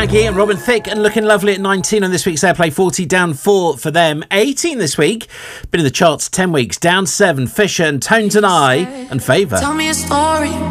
Shaggy and Robin Thicke, and Looking Lovely at 19 on this week's Airplay 40, down 4 for them. 18 this week, been in the charts 10 weeks, down 7, Fisher and Tones and I, and Favour. Tell me a story